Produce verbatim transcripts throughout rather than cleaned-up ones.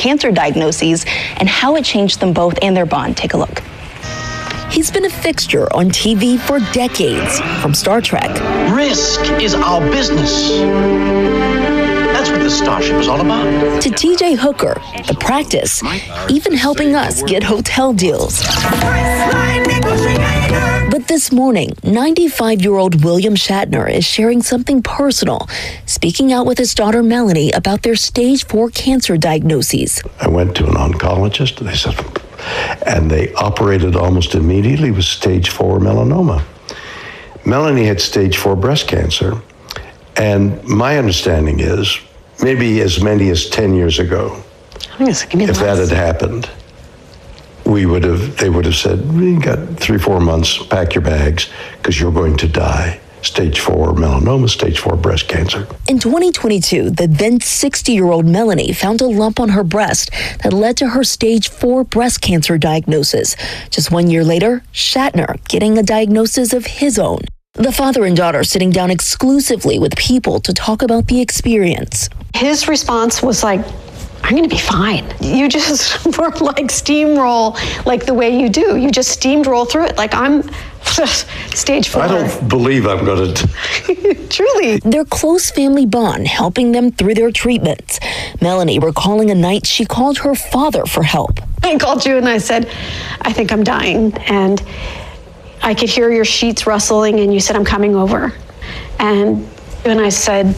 cancer diagnoses and how it changed them both and their bond. Take a look. He's been a fixture on T V for decades, from Star Trek. Risk is our business. That's what the Starship is all about. To T J Hooker, The Practice, even helping us get hotel deals. But this morning, ninety-five-year-old William Shatner is sharing something personal, speaking out with his daughter Melanie about their stage four cancer diagnoses. I went to an oncologist, and they said, and they operated almost immediately with stage four melanoma. Melanie had stage four breast cancer, and my understanding is maybe as many as ten years ago, I think it's gonna be if that had happened, we would have, they would have said, we got three, four months, pack your bags, because you're going to die. Stage four melanoma, stage four breast cancer. In twenty twenty-two, the then sixty-year-old Melanie found a lump on her breast that led to her stage four breast cancer diagnosis. Just one year later, Shatner getting a diagnosis of his own. The father and daughter sitting down exclusively with People to talk about the experience. His response was like, I'm going to be fine. You just were like steamroll, like the way you do. You just steamroll through it. Like I'm stage four. I don't believe I'm going to. Truly. Their close family bond helping them through their treatments. Melanie recalling a night she called her father for help. I called you and I said, I think I'm dying. And I could hear your sheets rustling and you said, I'm coming over. And when I said,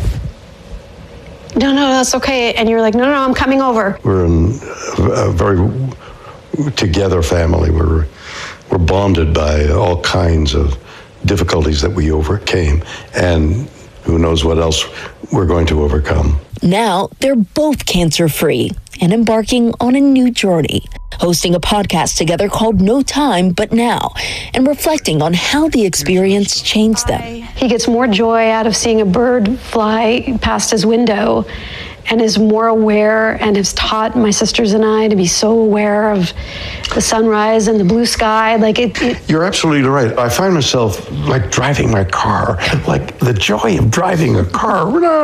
no, no, that's okay. And you're like, no, no, I'm coming over. We're in a very together family. We're, we're bonded by all kinds of difficulties that we overcame. And who knows what else we're going to overcome. Now they're both cancer-free and embarking on a new journey, hosting a podcast together called No Time But Now, and reflecting on how the experience changed them. He gets more joy out of seeing a bird fly past his window and is more aware and has taught my sisters and I to be so aware of the sunrise and the blue sky. Like it, it You're absolutely right. I find myself like driving my car, like the joy of driving a car.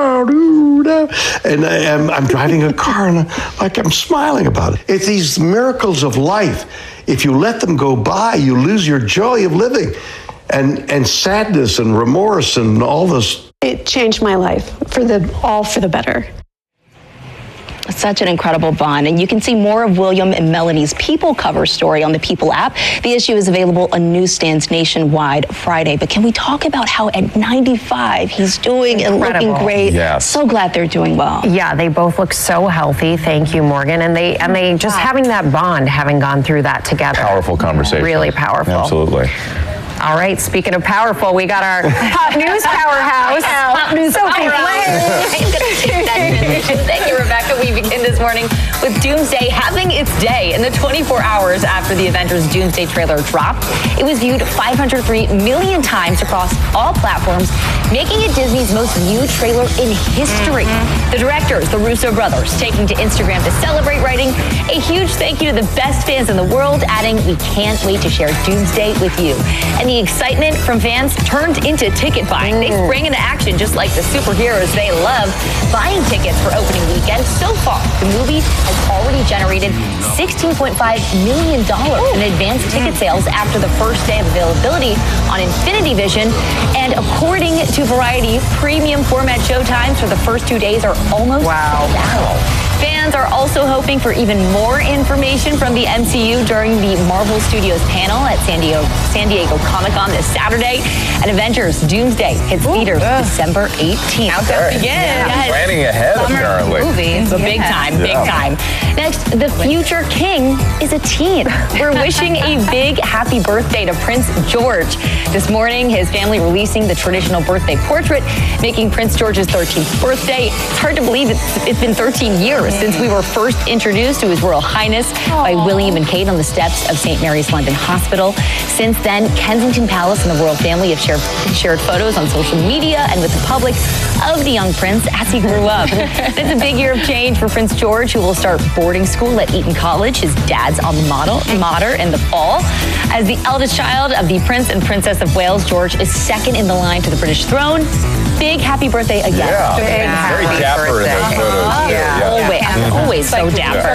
And I am, I'm driving a car and I, like I'm smiling about it. It's these miracles of life. If you let them go by, you lose your joy of living. And, and sadness and remorse and all this. It changed my life for the all for the better. Such an incredible bond. And you can see more of William and Melanie's People cover story on the People app. The issue is available on newsstands nationwide Friday. But can we talk about how at ninety-five he's doing Incredible. and looking great? Yes. So glad they're doing well. Yeah, they both look so healthy. Thank you, Morgan. And they and they just having that bond, having gone through that together. Powerful conversation. Really powerful. Absolutely. All right, speaking of powerful, we got our Pop News Powerhouse. Pop News Sophie Powerhouse. Thank you, Rebecca. We begin this morning with Doomsday having its day. In the twenty-four hours after the Avengers Doomsday trailer dropped, it was viewed five hundred three million times across all platforms, making it Disney's most viewed trailer in history. Mm-hmm. The directors, the Russo brothers, taking to Instagram to celebrate, writing a huge thank you to the best fans in the world, adding, we can't wait to share Doomsday with you. And the excitement from fans turned into ticket buying. They sprang into action just like the superheroes they love, buying tickets for opening weekend. So far, the movie has already generated sixteen point five million dollars in advanced ticket sales after the first day of availability on Infinity Vision. And according to Variety, premium format showtimes for the first two days are almost wow. sold out. Fans are also hoping for even more information from the M C U during the Marvel Studios panel at San Diego, San Diego Comic-Con this Saturday. And Avengers Doomsday hits theaters Ooh, December eighteenth. Countdown begins. Yeah. Yes. Planning ahead, Summer apparently. Movie. So yeah. big time, big yeah. time. Next, the future king is a teen. We're wishing a big happy birthday to Prince George. This morning, his family releasing the traditional birthday portrait, making Prince George's thirteenth birthday. It's hard to believe it's, it's been thirteen years since we were first introduced to His Royal Highness Aww. by William and Kate on the steps of Saint Mary's London Hospital. Since then, Kensington Palace and the royal family have shared, shared photos on social media and with the public of the young prince as he grew up. It's a big year of change for Prince George, who will start boarding school at Eton College, his dad's alma mater, in the fall. As the eldest child of the Prince and Princess of Wales, George is second in the line to the British throne. Big happy birthday again. Yeah, Big very happy dapper birthday. in those photos. Uh, yeah. Always, Mm-hmm. always so dapper.